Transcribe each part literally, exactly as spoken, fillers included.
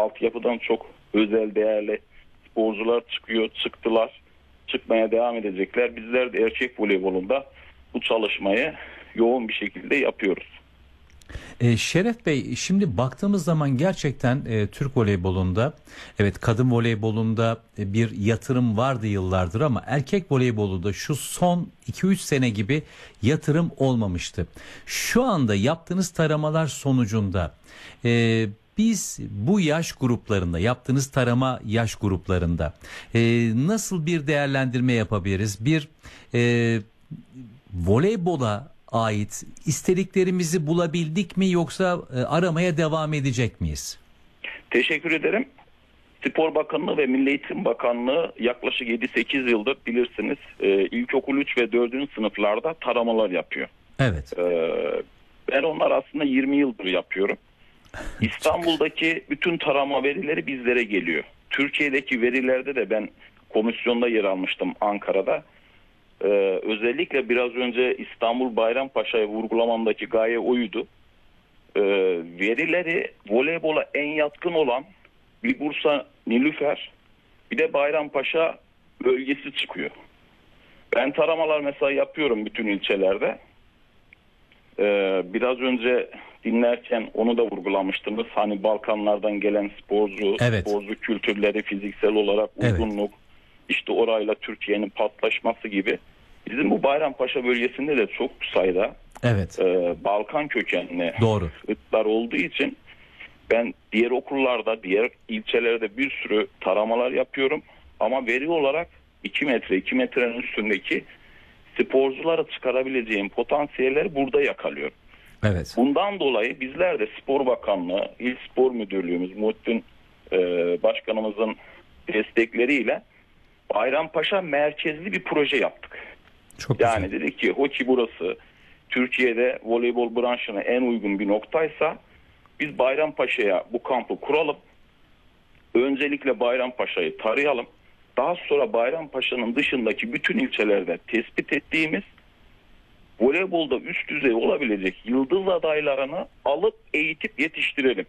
altyapıdan çok özel değerli sporcular çıkıyor, çıktılar, çıkmaya devam edecekler. Bizler de erkek voleybolunda bu çalışmayı yoğun bir şekilde yapıyoruz. E, Şeref Bey, şimdi baktığımız zaman gerçekten e, Türk voleybolunda, evet, kadın voleybolunda e, bir yatırım vardı yıllardır ama erkek voleybolunda şu son iki üç sene gibi yatırım olmamıştı. Şu anda yaptığınız taramalar sonucunda e, biz bu yaş gruplarında, yaptığınız tarama yaş gruplarında e, nasıl bir değerlendirme yapabiliriz? Bir e, voleybola ait istediklerimizi bulabildik mi, yoksa e, aramaya devam edecek miyiz? Teşekkür ederim. Spor Bakanlığı ve Milli Eğitim Bakanlığı yaklaşık yedi sekiz yıldır bilirsiniz e, ilkokul üç ve dördüncü sınıflarda taramalar yapıyor. Evet. E, ben onlar aslında yirmi yıldır yapıyorum. İstanbul'daki bütün tarama verileri bizlere geliyor. Türkiye'deki verilerde de ben komisyonda yer almıştım Ankara'da. Ee, özellikle biraz önce İstanbul Bayrampaşa'ya vurgulamamdaki gaye oydu. Ee, verileri voleybola en yatkın olan bir Bursa Nilüfer, bir de Bayrampaşa bölgesi çıkıyor. Ben taramalar mesela yapıyorum bütün ilçelerde. Ee, biraz önce dinlerken onu da vurgulamıştınız. Hani Balkanlardan gelen sporcu, Evet. sporcu kültürleri, fiziksel olarak uygunluk, evet. işte orayla Türkiye'nin patlaşması gibi. Bizim bu Bayrampaşa bölgesinde de çok sayıda Evet. e, Balkan kökenli Doğru. ırklar olduğu için ben diğer okullarda, diğer ilçelerde bir sürü taramalar yapıyorum. Ama veri olarak iki metre, iki metrenin üstündeki sporcuları çıkarabileceğim potansiyelleri burada yakalıyorum. Evet. Bundan dolayı bizler de Spor Bakanlığı, İl Spor Müdürlüğümüz, Muhittin e, Başkanımızın destekleriyle Bayrampaşa merkezli bir proje yaptık. Çok yani güzel. dedik ki Hoki burası Türkiye'de voleybol branşına en uygun bir noktaysa biz Bayrampaşa'ya bu kampı kuralım. Öncelikle Bayrampaşa'yı tarayalım. Daha sonra Bayrampaşa'nın dışındaki bütün ilçelerde tespit ettiğimiz voleybolda üst düzey olabilecek yıldız adaylarını alıp eğitip yetiştirelim.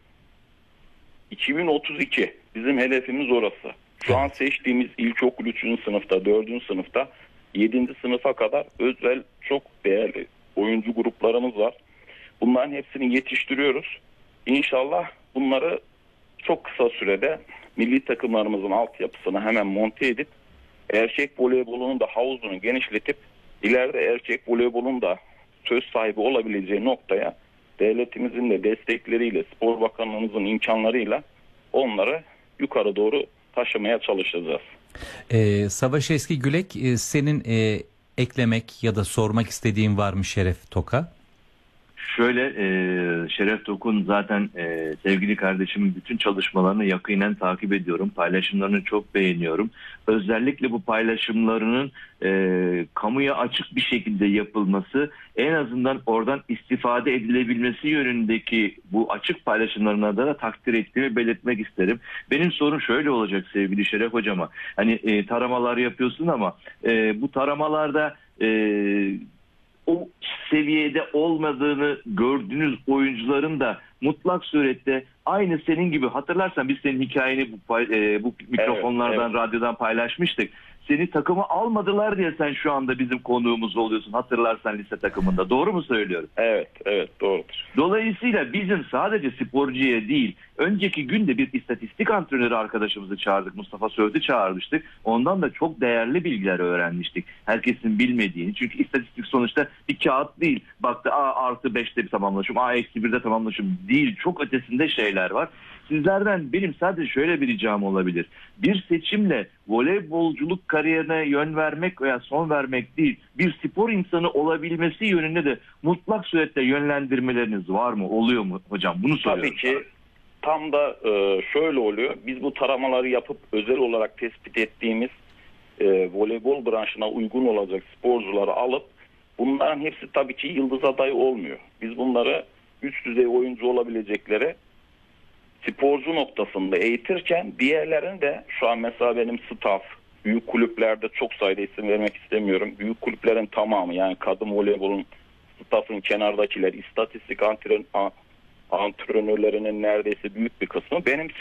iki bin otuz iki bizim hedefimiz orası. Şu an seçtiğimiz ilkokul üçüncü sınıfta, dördüncü sınıfta, yedinci sınıfa kadar özel çok değerli oyuncu gruplarımız var. Bunların hepsini yetiştiriyoruz. İnşallah bunları çok kısa sürede milli takımlarımızın altyapısını hemen monte edip erkek voleybolunun da havuzunu genişletip ileride erkek voleybolun da söz sahibi olabileceği noktaya devletimizin de destekleriyle, Spor Bakanlığımızın imkanlarıyla onları yukarı doğru taşımaya çalışacağız. Ee, Savaş Eski Gülek, e, senin e, eklemek ya da sormak istediğin var mı Şeref Toka? Şöyle, e, Şeref Tokun zaten e, sevgili kardeşimin bütün çalışmalarını yakinen takip ediyorum. Paylaşımlarını çok beğeniyorum. Özellikle bu paylaşımlarının e, kamuya açık bir şekilde yapılması, en azından oradan istifade edilebilmesi yönündeki bu açık paylaşımlarına da takdir ettiğimi belirtmek isterim. Benim sorum şöyle olacak sevgili Şeref Hocama. Hani e, taramalar yapıyorsun ama e, bu taramalarda e, o seviyede olmadığını gördüğünüz oyuncuların da mutlak surette aynı senin gibi, hatırlarsan biz senin hikayeni bu, e, bu mikrofonlardan, evet, evet. radyodan paylaşmıştık. Seni takıma almadılar diye sen şu anda bizim konuğumuz oluyorsun, hatırlarsan lise takımında. Doğru mu söylüyorum? Evet, evet, doğrudur. Dolayısıyla bizim sadece sporcuya değil, önceki günde bir istatistik antrenörü arkadaşımızı çağırdık. Mustafa Söğüt'ü çağırmıştık. Ondan da çok değerli bilgiler öğrenmiştik. Herkesin bilmediğini. Çünkü istatistik sonuçta bir kağıt değil. Baktı A artı beşte bir tamamlaşım, A eksi birde tamamlaşım değil. Çok ötesinde şeyler var. Sizlerden benim sadece şöyle bir ricam olabilir. Bir seçimle voleybolculuk kariyerine yön vermek veya son vermek değil, bir spor insanı olabilmesi yönünde de mutlak surette yönlendirmeleriniz var mı? Oluyor mu hocam? Bunu soruyorum. Tabii ki tam da şöyle oluyor. Biz bu taramaları yapıp özel olarak tespit ettiğimiz e, voleybol branşına uygun olacak sporcuları alıp, bunların hepsi tabii ki yıldız adayı olmuyor. Biz bunları üst düzey oyuncu olabilecekleri sporcu noktasında eğitirken diğerlerini de şu an mesela benim staff, büyük kulüplerde çok sayıda isim vermek istemiyorum. Büyük kulüplerin tamamı, yani kadın voleybolun staffın kenardakiler, istatistik antren, antrenörlerinin neredeyse büyük bir kısmı benim